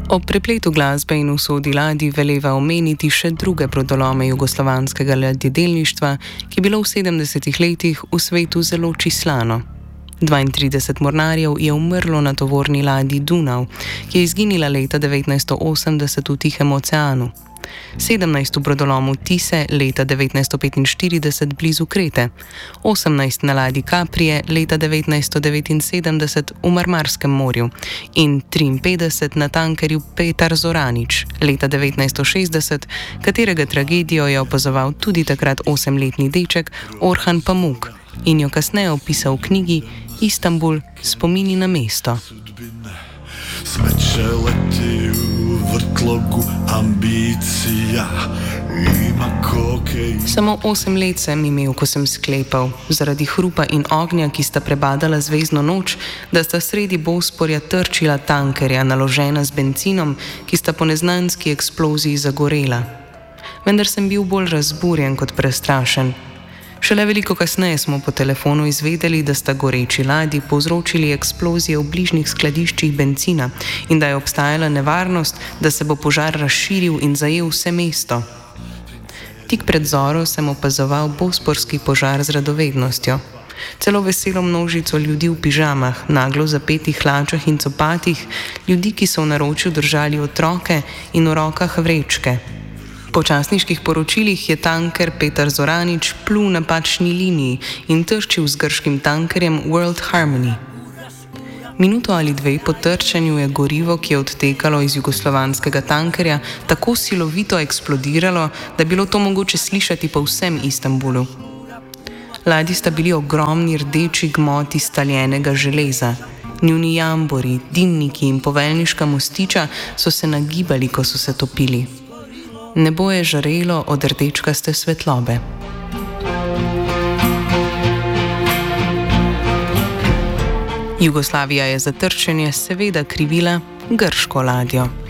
Ob prepletu glasbe in usodi ladij veleva omeniti še druge brodolome jugoslovanskega ladjedelništva, ki je bilo v 70-ih letih v svetu zelo čislano. 32 mornarjev je umrlo na tovorni ladji Dunav, ki je izginila leta 1980 v Tihem oceanu. 17 v brodolomu Tise leta 1945 blizu Krete, 18 na ladji Kaprije leta 1979 v Marmarskem morju in 53 na tankerju Petar Zoranič leta 1960, katerega tragedijo je opazoval tudi takrat 8-letni deček Orhan Pamuk in jo kasneje opisal v knjigi Istanbul, spomini na mesto. Smeće leti u vrtlogu ambicija, ima koke i... Samo 8 let sem imel, ko sem sklepal, zaradi hrupa in ognja, ki sta prebadala zvezdno noč, da sta sredi Bosporja trčila tankerja, naložena z bencinom, ki sta po neznanski eksploziji zagorela. Vendar sem bil bolj razburjen kot prestrašen. Šele veliko kasneje smo po telefonu izvedeli, da sta goreči ladji povzročili eksplozije v bližnjih skladiščih bencina in da je obstajala nevarnost, da se bo požar razširil in zajel vse mesto. Tik pred zoro sem opazoval bosporski požar z radovednostjo. Celo veselo množico ljudi v pižamah, naglo zapetih hlačah in copatih, ljudi, ki so v naročju držali otroke in v rokah vrečke. Po časniških poročilih je tanker Petar Zoranič plul na pačni liniji in trčil z grškim tankerjem World Harmony. Minuto ali dve po trčenju je gorivo, ki je odtekalo iz jugoslovanskega tankerja, tako silovito eksplodiralo, da je bilo to mogoče slišati po vsem Istanbulu. Ladji sta bili ogromni rdeči gmoti staljenega železa. Njuni jambori, dimniki in poveljniška mostiča so se nagibali, ko so se topili. Nebo je žarelo od rdečkaste svetlobe. Jugoslavija je za trčenje seveda krivila grško ladjo.